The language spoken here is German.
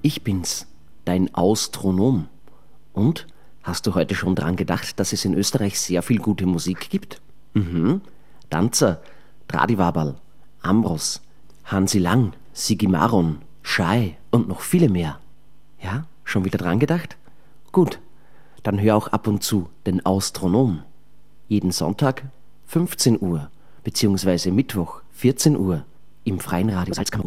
Ich bin's, dein Austronom. Und? Hast du heute schon dran gedacht, dass es in Österreich sehr viel gute Musik gibt? Danzer, Tradivaberl, Ambros, Hansi Lang, Sigi Maron, Schei und noch viele mehr. Ja, schon wieder dran gedacht? Gut, dann hör auch ab und zu den Austronom. Jeden Sonntag 15 Uhr, beziehungsweise Mittwoch 14 Uhr im Freien Radio Salzkammer.